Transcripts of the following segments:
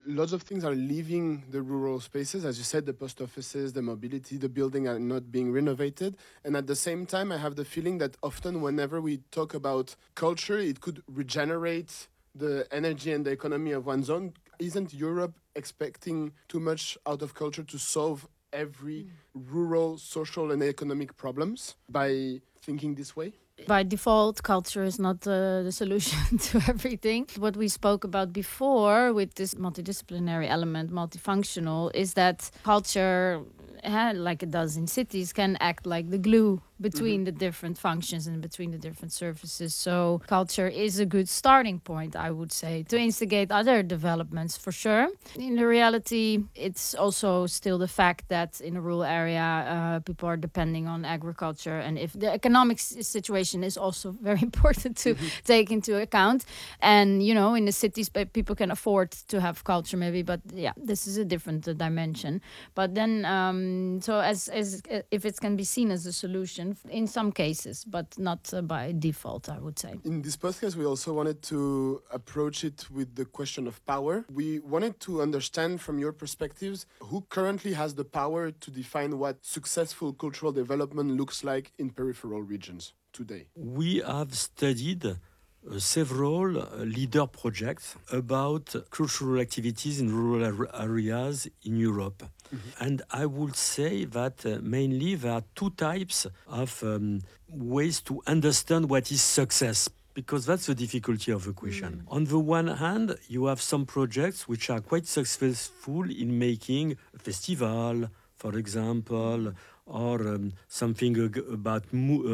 Lots of things are leaving the rural spaces. As you said, the post offices, the mobility, the building are not being renovated. And at the same time, I have the feeling that often whenever we talk about culture, it could regenerate the energy and the economy of one zone. Isn't Europe expecting too much out of culture to solve every rural, social, and economic problems by thinking this way? By default, culture is not the solution to everything. What we spoke about before with this multidisciplinary element, multifunctional, is that culture, like it does in cities, can act like the glue between the different functions and between the different services. So culture is a good starting point, I would say, to instigate other developments for sure. In the reality, it's also still the fact that in a rural area, people are depending on agriculture. And if the economic situation is also very important to take into account. And, you know, in the cities, people can afford to have culture maybe, but yeah, this is a different dimension. But then, so as if it can be seen as a solution, in some cases, but not by default, I would say. In this podcast, we also wanted to approach it with the question of power. We wanted to understand from your perspectives who currently has the power to define what successful cultural development looks like in peripheral regions today. We have studied several leader projects about cultural activities in rural areas in Europe. And I would say that mainly there are two types of ways to understand what is success, because that's the difficulty of the question. On the one hand, you have some projects which are quite successful in making a festival, for example, or something about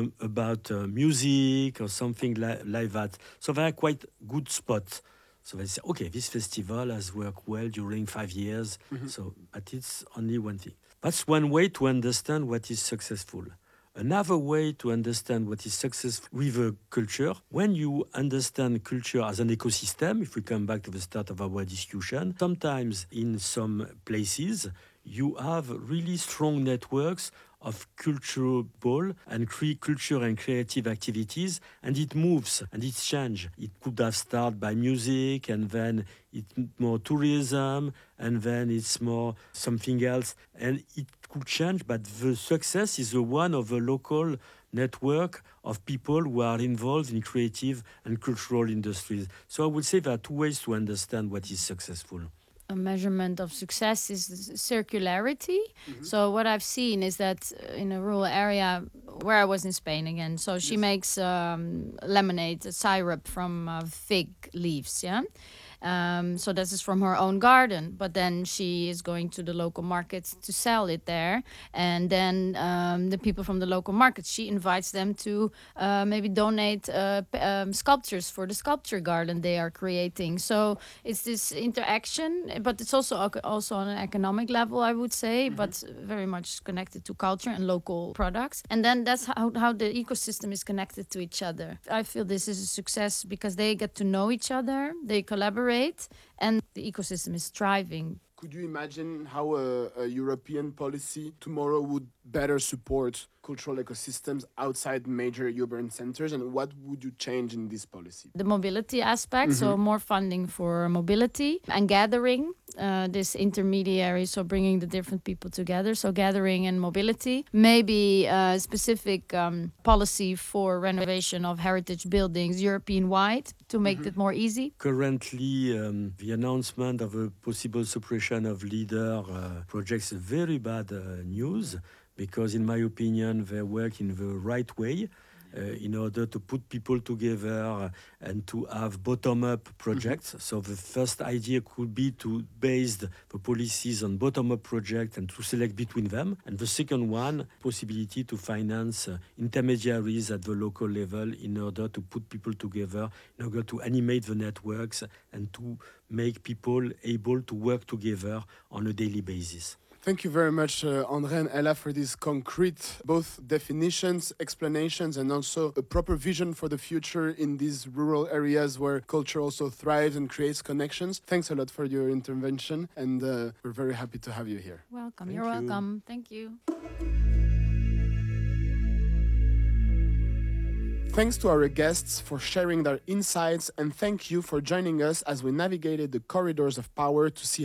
music or something like that. So they are quite good spots. So they say, okay, this festival has worked well during 5 years. But it's only one thing. That's one way to understand what is successful. Another way to understand what is successful with a culture, when you understand culture as an ecosystem, if we come back to the start of our discussion, sometimes in some places, you have really strong networks of cultural and culture and creative activities, and it moves and it changes. It could have started by music, and then it's more tourism, and then it's more something else, and it could change, but the success is the one of a local network of people who are involved in creative and cultural industries. So I would say there are two ways to understand what is successful. A measurement of success is circularity. So what I've seen is that in a rural area where I was in Spain again, so she makes lemonade, syrup from fig leaves, yeah? So this is from her own garden, but then she is going to the local markets to sell it there. And then the people from the local markets, she invites them to maybe donate sculptures for the sculpture garden they are creating. So it's this interaction, but it's also on an economic level, I would say, but very much connected to culture and local products. And then that's how the ecosystem is connected to each other. I feel this is a success because they get to know each other, they collaborate, and the ecosystem is thriving. Could you imagine how a European policy tomorrow would better support cultural ecosystems outside major urban centers, and what would you change in this policy? The mobility aspect, so more funding for mobility and gathering, this intermediary, so bringing the different people together, so gathering and mobility. Maybe a specific policy for renovation of heritage buildings European-wide to make it more easy. Currently, the announcement of a possible suppression of leader projects is very bad news, because in my opinion they work in the right way in order to put people together and to have bottom-up projects. So the first idea could be to base the policies on bottom-up projects and to select between them. And the second one, possibility to finance intermediaries at the local level in order to put people together, in order to animate the networks and to make people able to work together on a daily basis. Thank you very much, André and Ella, for these concrete both definitions, explanations, and also a proper vision for the future in these rural areas where culture also thrives and creates connections. Thanks a lot for your intervention, and we're very happy to have you here. Welcome. You're welcome. Thank you. Thanks to our guests for sharing their insights, and thank you for joining us as we navigated the corridors of power to see